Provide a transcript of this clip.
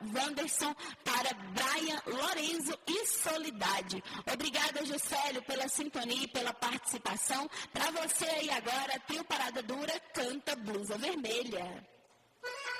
Wanderson, para Brian, Lorenzo e Solidade. Obrigada, Juscelio, pela sintonia e pela participação. Para você aí agora, tem o Parada Dura, canta Blusa Vermelha.